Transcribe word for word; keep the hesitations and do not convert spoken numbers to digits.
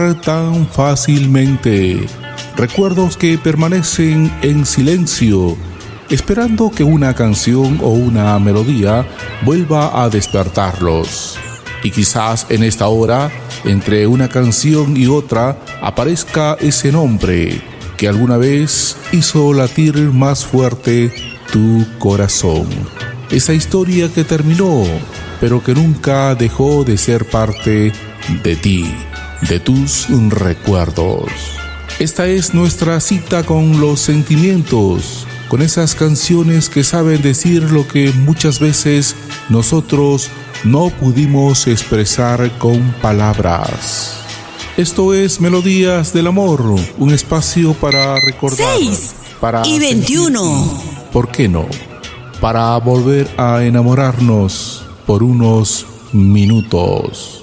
tan fácilmente. Recuerdos que permanecen en silencio, esperando que una canción o una melodía vuelva a despertarlos. Y quizás en esta hora, entre una canción y otra, aparezca ese nombre que alguna vez hizo latir más fuerte tu corazón. Esa historia que terminó, pero que nunca dejó de ser parte de ti, de tus recuerdos. Esta es nuestra cita con los sentimientos, con esas canciones que saben decir lo que muchas veces nosotros no pudimos expresar con palabras. Esto es Melodías del Amor, un espacio para recordar, seis para y veintiuno. sentir, ¿por qué no? Para volver a enamorarnos por unos minutos.